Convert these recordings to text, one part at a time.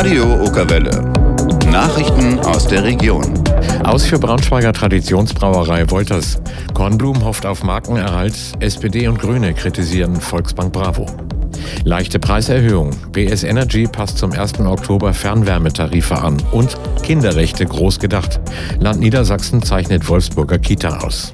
Radio Okerwelle. Nachrichten aus der Region. Aus für Braunschweiger Traditionsbrauerei Wolters. Kornblum hofft auf Markenerhalt. SPD und Grüne kritisieren Volksbank Bravo. Leichte Preiserhöhung. BS Energy passt zum 1. Oktober Fernwärmetarife an. Und Kinderrechte groß gedacht. Land Niedersachsen zeichnet Wolfsburger Kita aus.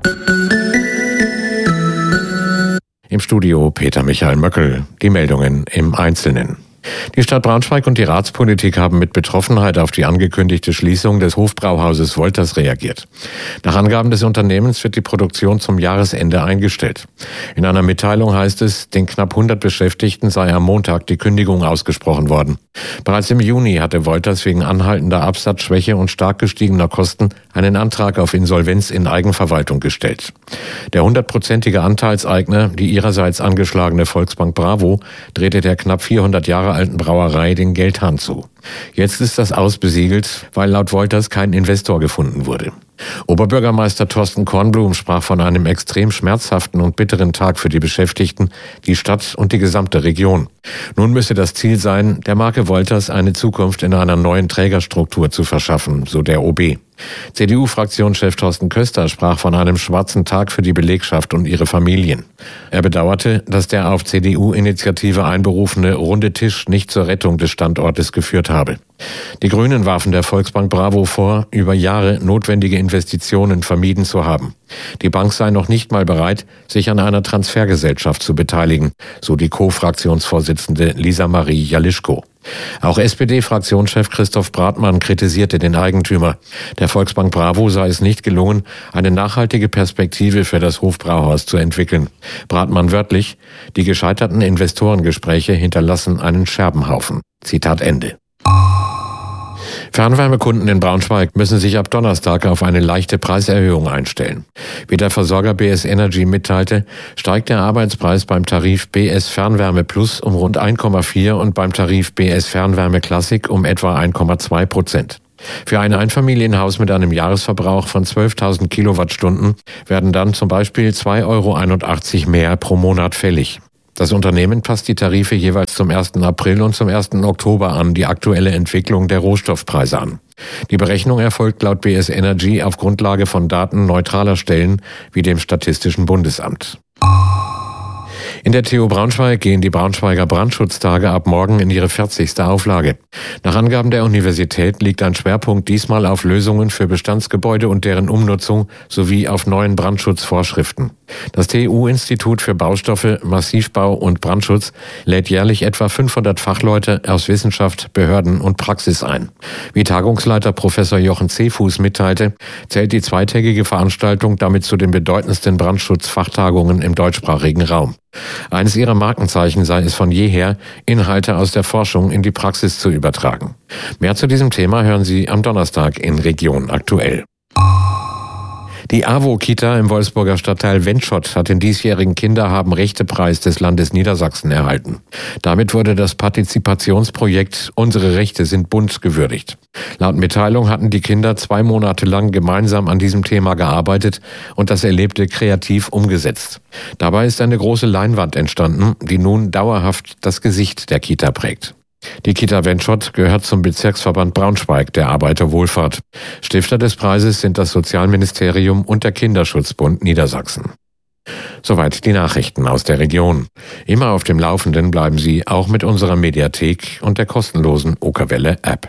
Im Studio Peter Michael Möckel. Die Meldungen im Einzelnen. Die Stadt Braunschweig und die Ratspolitik haben mit Betroffenheit auf die angekündigte Schließung des Hofbrauhauses Wolters reagiert. Nach Angaben des Unternehmens wird die Produktion zum Jahresende eingestellt. In einer Mitteilung heißt es, den knapp 100 Beschäftigten sei am Montag die Kündigung ausgesprochen worden. Bereits im Juni hatte Wolters wegen anhaltender Absatzschwäche und stark gestiegener Kosten einen Antrag auf Insolvenz in Eigenverwaltung gestellt. Der 100-prozentige Anteilseigner, die ihrerseits angeschlagene Volksbank Bravo, drehte der knapp 400 Jahre alten Brauerei den Geldhahn zu. Jetzt ist das Aus besiegelt, weil laut Wolters kein Investor gefunden wurde. Oberbürgermeister Thorsten Kornblum sprach von einem extrem schmerzhaften und bitteren Tag für die Beschäftigten, die Stadt und die gesamte Region. Nun müsse das Ziel sein, der Marke Wolters eine Zukunft in einer neuen Trägerstruktur zu verschaffen, so der OB. CDU-Fraktionschef Thorsten Köster sprach von einem schwarzen Tag für die Belegschaft und ihre Familien. Er bedauerte, dass der auf CDU-Initiative einberufene Runde Tisch nicht zur Rettung des Standortes geführt habe. Die Grünen warfen der Volksbank Bravo vor, über Jahre notwendige Investitionen vermieden zu haben. Die Bank sei noch nicht mal bereit, sich an einer Transfergesellschaft zu beteiligen, so die Co-Fraktionsvorsitzende Lisa Marie Jalischko. Auch SPD-Fraktionschef Christoph Bratmann kritisierte den Eigentümer. Der Volksbank Bravo sei es nicht gelungen, eine nachhaltige Perspektive für das Hofbrauhaus zu entwickeln. Bratmann wörtlich: Die gescheiterten Investorengespräche hinterlassen einen Scherbenhaufen. Zitat Ende. Fernwärmekunden in Braunschweig müssen sich ab Donnerstag auf eine leichte Preiserhöhung einstellen. Wie der Versorger BS Energy mitteilte, steigt der Arbeitspreis beim Tarif BS Fernwärme Plus um rund 1,4 und beim Tarif BS Fernwärme Classic um etwa 1,2%. Für ein Einfamilienhaus mit einem Jahresverbrauch von 12.000 Kilowattstunden werden dann zum Beispiel 2,81 € mehr pro Monat fällig. Das Unternehmen passt die Tarife jeweils zum 1. April und zum 1. Oktober an die aktuelle Entwicklung der Rohstoffpreise an. Die Berechnung erfolgt laut BS Energy auf Grundlage von Daten neutraler Stellen wie dem Statistischen Bundesamt. In der TU Braunschweig gehen die Braunschweiger Brandschutztage ab morgen in ihre 40. Auflage. Nach Angaben der Universität liegt ein Schwerpunkt diesmal auf Lösungen für Bestandsgebäude und deren Umnutzung sowie auf neuen Brandschutzvorschriften. Das TU-Institut für Baustoffe, Massivbau und Brandschutz lädt jährlich etwa 500 Fachleute aus Wissenschaft, Behörden und Praxis ein. Wie Tagungsleiter Professor Jochen Seefuß mitteilte, zählt die zweitägige Veranstaltung damit zu den bedeutendsten Brandschutzfachtagungen im deutschsprachigen Raum. Eines ihrer Markenzeichen sei es von jeher, Inhalte aus der Forschung in die Praxis zu übertragen. Mehr zu diesem Thema hören Sie am Donnerstag in Region Aktuell. Die AWO-Kita im Wolfsburger Stadtteil Wendschott hat den diesjährigen Kinderhaben-Rechte-Preis des Landes Niedersachsen erhalten. Damit wurde das Partizipationsprojekt Unsere Rechte sind bunt gewürdigt. Laut Mitteilung hatten die Kinder 2 Monate lang gemeinsam an diesem Thema gearbeitet und das Erlebte kreativ umgesetzt. Dabei ist eine große Leinwand entstanden, die nun dauerhaft das Gesicht der Kita prägt. Die Kita Wendschott gehört zum Bezirksverband Braunschweig der Arbeiterwohlfahrt. Stifter des Preises sind das Sozialministerium und der Kinderschutzbund Niedersachsen. Soweit die Nachrichten aus der Region. Immer auf dem Laufenden bleiben Sie auch mit unserer Mediathek und der kostenlosen Okerwelle App.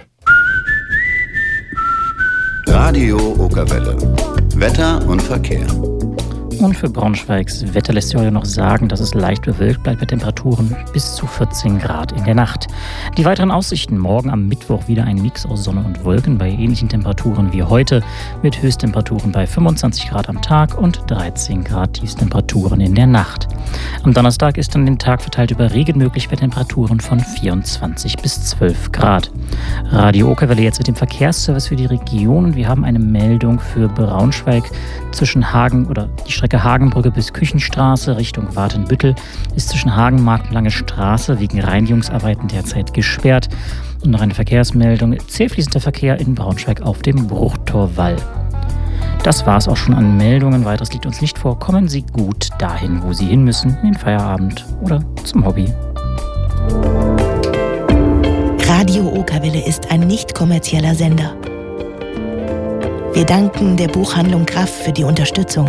Radio Okerwelle. Wetter und Verkehr. Und für Braunschweigs Wetter lässt sich heute noch sagen, dass es leicht bewölkt bleibt bei Temperaturen bis zu 14 Grad in der Nacht. Die weiteren Aussichten: morgen am Mittwoch wieder ein Mix aus Sonne und Wolken bei ähnlichen Temperaturen wie heute, mit Höchsttemperaturen bei 25 Grad am Tag und 13 Grad Tiefstemperaturen in der Nacht. Am Donnerstag ist dann den Tag verteilt über Regen möglich bei Temperaturen von 24 bis 12 Grad. Radio Okerwelle jetzt mit dem Verkehrsservice für die Region. Und wir haben eine Meldung für Braunschweig zwischen Hagen oder die Strecke Hagenbrücke bis Küchenstraße Richtung Watenbüttel ist zwischen Hagenmarkt und Lange Straße wegen Reinigungsarbeiten derzeit gesperrt. Und noch eine Verkehrsmeldung: zähfließender Verkehr in Braunschweig auf dem Bruchtorwall. Das war es auch schon an Meldungen. Weiteres liegt uns nicht vor. Kommen Sie gut dahin, wo Sie hin müssen, in den Feierabend oder zum Hobby. Radio Okerwelle. Okawelle ist ein nicht kommerzieller Sender. Wir danken der Buchhandlung Graff für die Unterstützung.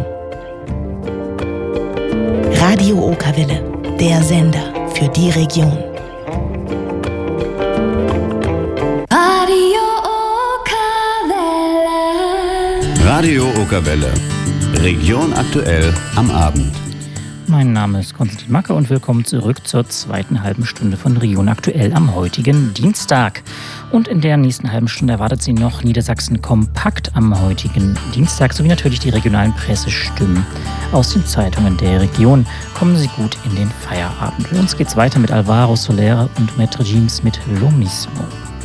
Radio Okawelle, der Sender für die Region. Radio Okawelle. Region aktuell am Abend. Mein Name ist Konstantin Macke und willkommen zurück zur zweiten halben Stunde von Region aktuell am heutigen Dienstag. Und in der nächsten halben Stunde erwartet Sie noch Niedersachsen kompakt am heutigen Dienstag, sowie natürlich die regionalen Pressestimmen aus den Zeitungen der Region. Kommen Sie gut in den Feierabend. Für uns geht's weiter mit Alvaro Soler und Maître Gims mit Lo Mismo.